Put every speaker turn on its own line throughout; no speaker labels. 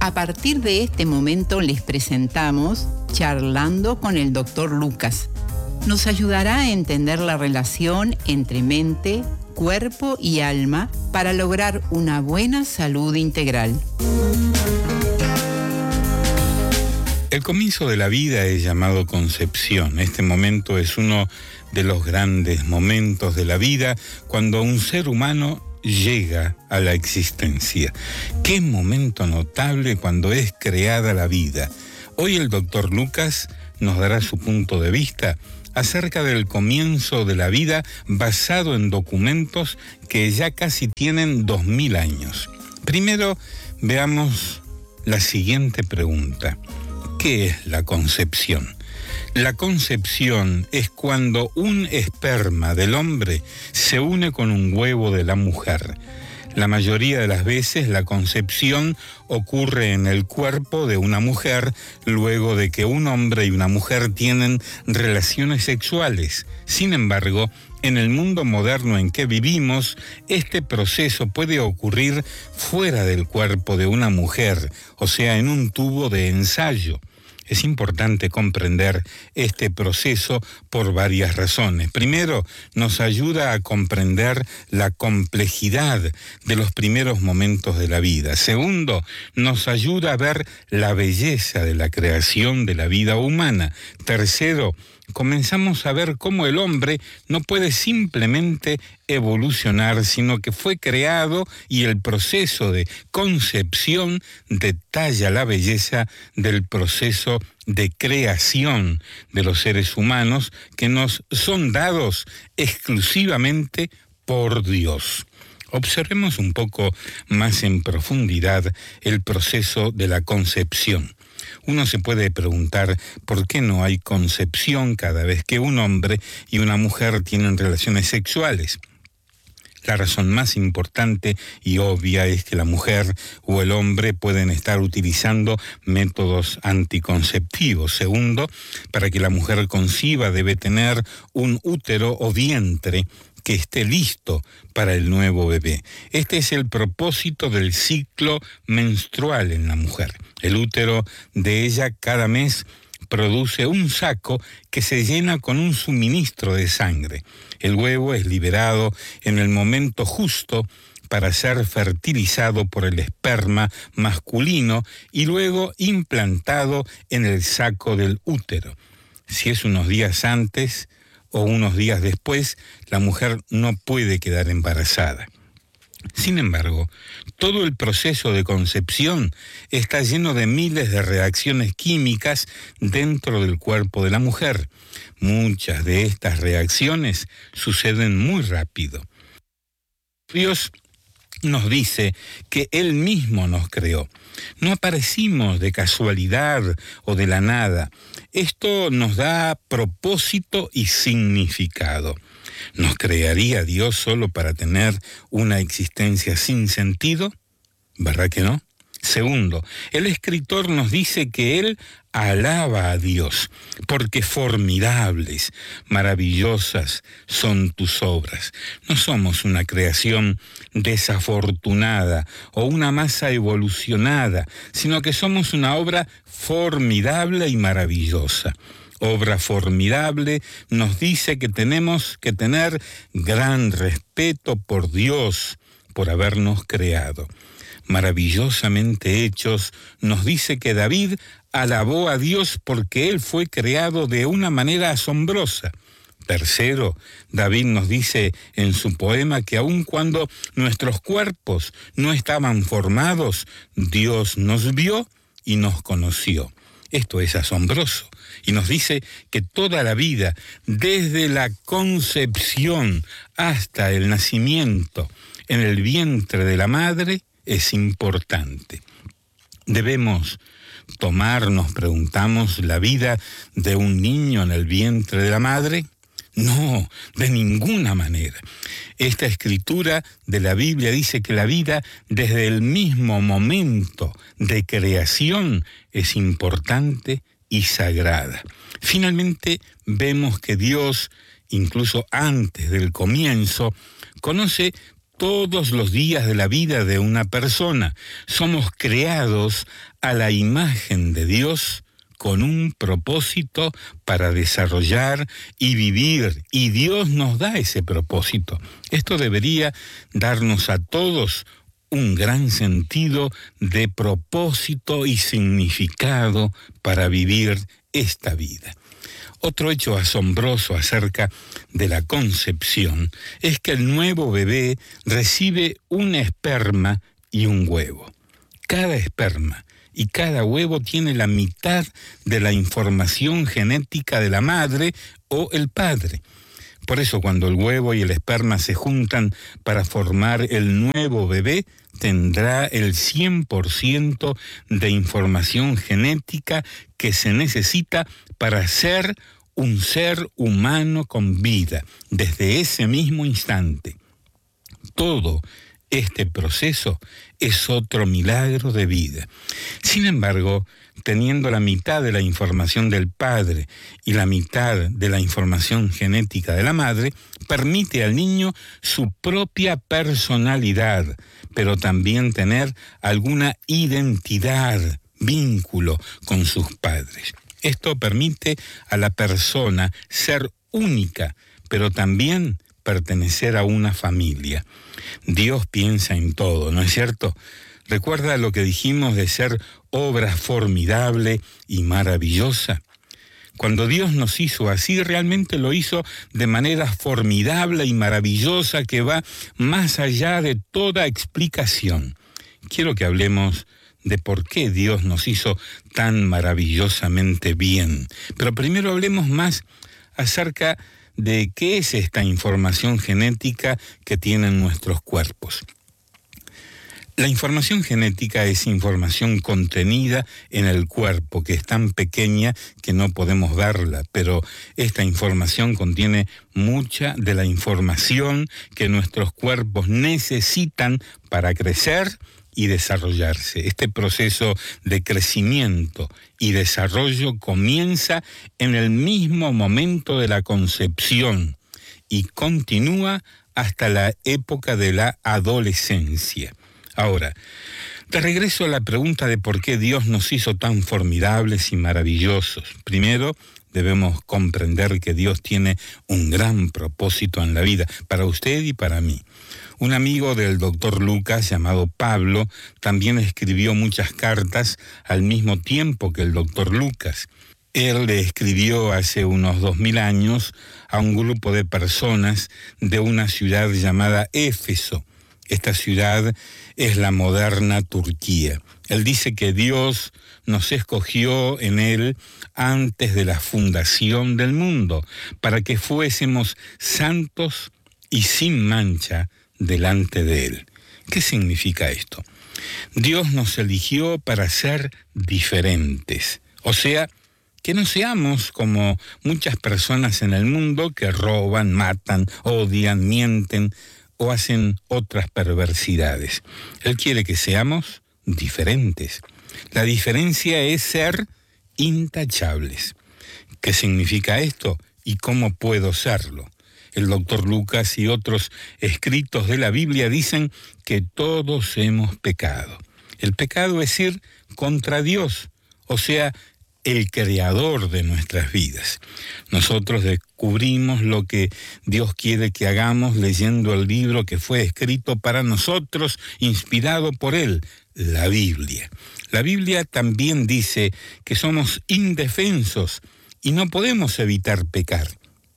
A partir de este momento les presentamos Charlando con el Dr. Lucas. Nos ayudará a entender la relación entre mente, cuerpo y alma para lograr una buena salud integral.
El comienzo de la vida es llamado concepción. Este momento es uno de los grandes momentos de la vida cuando un ser humano llega a la existencia. Qué momento notable cuando es creada la vida. Hoy el Dr. Lucas nos dará su punto de vista acerca del comienzo de la vida basado en documentos que ya casi tienen 2000 años. Primero, veamos la siguiente pregunta. ¿Qué es la concepción? La concepción es cuando un esperma del hombre se une con un huevo de la mujer. La mayoría de las veces la concepción ocurre en el cuerpo de una mujer luego de que un hombre y una mujer tienen relaciones sexuales. Sin embargo, en el mundo moderno en que vivimos, este proceso puede ocurrir fuera del cuerpo de una mujer, o sea, en un tubo de ensayo. Es importante comprender este proceso por varias razones. Primero, nos ayuda a comprender la complejidad de los primeros momentos de la vida. Segundo, nos ayuda a ver la belleza de la creación de la vida humana. Tercero, comenzamos a ver cómo el hombre no puede simplemente evolucionar, sino que fue creado y el proceso de concepción detalla la belleza del proceso de creación de los seres humanos que nos son dados exclusivamente por Dios. Observemos un poco más en profundidad el proceso de la concepción. Uno se puede preguntar por qué no hay concepción cada vez que un hombre y una mujer tienen relaciones sexuales. La razón más importante y obvia es que la mujer o el hombre pueden estar utilizando métodos anticonceptivos. Segundo, para que la mujer conciba debe tener un útero o vientre que esté listo para el nuevo bebé. Este es el propósito del ciclo menstrual en la mujer. El útero de ella cada mes produce un saco que se llena con un suministro de sangre. El huevo es liberado en el momento justo para ser fertilizado por el esperma masculino y luego implantado en el saco del útero. Si es unos días antes o unos días después, la mujer no puede quedar embarazada. Sin embargo, todo el proceso de concepción está lleno de miles de reacciones químicas dentro del cuerpo de la mujer. Muchas de estas reacciones suceden muy rápido. Dios nos dice que Él mismo nos creó. No aparecimos de casualidad o de la nada. Esto nos da propósito y significado. ¿Nos crearía Dios solo para tener una existencia sin sentido? ¿Verdad que no? Segundo, el escritor nos dice que él alaba a Dios, porque formidables, maravillosas son tus obras. No somos una creación desafortunada o una masa evolucionada, sino que somos una obra formidable y maravillosa. Obra formidable nos dice que tenemos que tener gran respeto por Dios, por habernos creado. Maravillosamente hechos, nos dice que David alabó a Dios porque él fue creado de una manera asombrosa. Tercero, David nos dice en su poema que aun cuando nuestros cuerpos no estaban formados, Dios nos vio y nos conoció. Esto es asombroso y nos dice que toda la vida, desde la concepción hasta el nacimiento en el vientre de la madre, es importante. Debemos nos preguntamos, la vida de un niño en el vientre de la madre. No, de ninguna manera. Esta escritura de la Biblia dice que la vida desde el mismo momento de creación es importante y sagrada. Finalmente vemos que Dios, incluso antes del comienzo, conoce todos los días de la vida de una persona. Somos creados a la imagen de Dios con un propósito para desarrollar y vivir, y Dios nos da ese propósito. Esto debería darnos a todos un gran sentido de propósito y significado para vivir esta vida. Otro hecho asombroso acerca de la concepción es que el nuevo bebé recibe un esperma y un huevo. Cada esperma y cada huevo tiene la mitad de la información genética de la madre o el padre. Por eso cuando el huevo y el esperma se juntan para formar el nuevo bebé, tendrá el 100% de información genética que se necesita para ser un ser humano con vida, desde ese mismo instante. Todo este proceso es otro milagro de vida. Sin embargo, teniendo la mitad de la información del padre y la mitad de la información genética de la madre, permite al niño su propia personalidad, pero también tener alguna identidad, vínculo con sus padres. Esto permite a la persona ser única, pero también pertenecer a una familia. Dios piensa en todo, ¿no es cierto? ¿Recuerda lo que dijimos de ser obra formidable y maravillosa? Cuando Dios nos hizo así, realmente lo hizo de manera formidable y maravillosa que va más allá de toda explicación. Quiero que hablemos de por qué Dios nos hizo tan maravillosamente bien. Pero primero hablemos más acerca de qué es esta información genética que tienen nuestros cuerpos. La información genética es información contenida en el cuerpo, que es tan pequeña que no podemos verla, pero esta información contiene mucha de la información que nuestros cuerpos necesitan para crecer y desarrollarse. Este proceso de crecimiento y desarrollo comienza en el mismo momento de la concepción y continúa hasta la época de la adolescencia. Ahora, te regreso a la pregunta de por qué Dios nos hizo tan formidables y maravillosos. Primero, debemos comprender que Dios tiene un gran propósito en la vida, para usted y para mí. Un amigo del doctor Lucas, llamado Pablo, también escribió muchas cartas al mismo tiempo que el doctor Lucas. Él le escribió hace unos 2000 años a un grupo de personas de una ciudad llamada Éfeso. Esta ciudad es la moderna Turquía. Él dice que Dios nos escogió en él antes de la fundación del mundo, para que fuésemos santos y sin mancha delante de él. ¿Qué significa esto? Dios nos eligió para ser diferentes, o sea, que no seamos como muchas personas en el mundo que roban, matan, odian, mienten o hacen otras perversidades. Él quiere que seamos diferentes. La diferencia es ser intachables. ¿Qué significa esto? ¿Y cómo puedo serlo? El doctor Lucas y otros escritos de la Biblia dicen que todos hemos pecado. El pecado es ir contra Dios, o sea, el creador de nuestras vidas. Nosotros descubrimos lo que Dios quiere que hagamos leyendo el libro que fue escrito para nosotros, inspirado por Él, la Biblia. La Biblia también dice que somos indefensos y no podemos evitar pecar.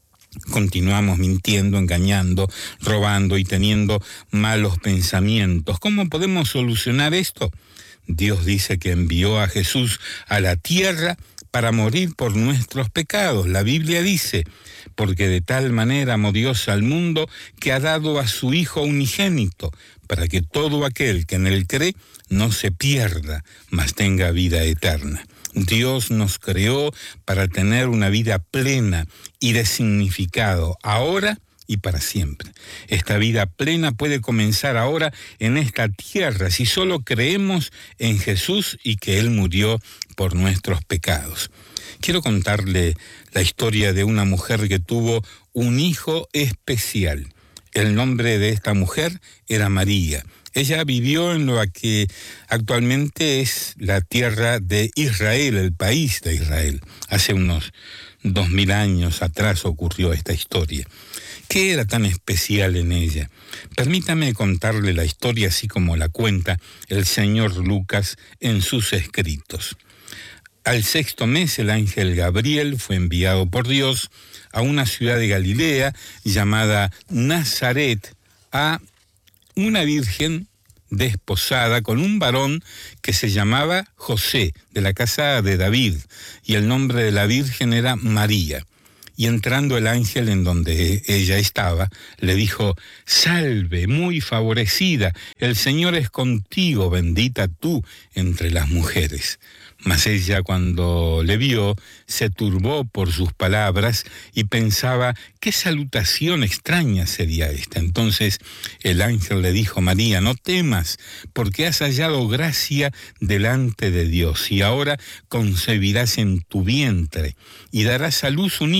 Continuamos mintiendo, engañando, robando y teniendo malos pensamientos. ¿Cómo podemos solucionar esto? Dios dice que envió a Jesús a la tierra para morir por nuestros pecados. La Biblia dice, porque de tal manera amó Dios al mundo que ha dado a su Hijo unigénito, para que todo aquel que en él cree no se pierda, mas tenga vida eterna. Dios nos creó para tener una vida plena y de significado, ahora y para siempre. Esta vida plena puede comenzar ahora en esta tierra si solo creemos en Jesús y que Él murió por nuestros pecados. Quiero contarle la historia de una mujer que tuvo un hijo especial. El nombre de esta mujer era María. Ella vivió en lo que actualmente es la tierra de Israel, el país de Israel. Hace unos 2000 años atrás ocurrió esta historia. ¿Qué era tan especial en ella? Permítame contarle la historia así como la cuenta el señor Lucas en sus escritos. Al 6º mes, el ángel Gabriel fue enviado por Dios a una ciudad de Galilea llamada Nazaret, a una virgen desposada con un varón que se llamaba José, de la casa de David, y el nombre de la virgen era María. Y entrando el ángel en donde ella estaba, le dijo: «Salve, muy favorecida, el Señor es contigo, bendita tú entre las mujeres». Mas ella, cuando le vio, se turbó por sus palabras y pensaba: ¿qué salutación extraña sería esta? Entonces el ángel le dijo: «María, no temas, porque has hallado gracia delante de Dios, y ahora concebirás en tu vientre y darás a luz un hijo,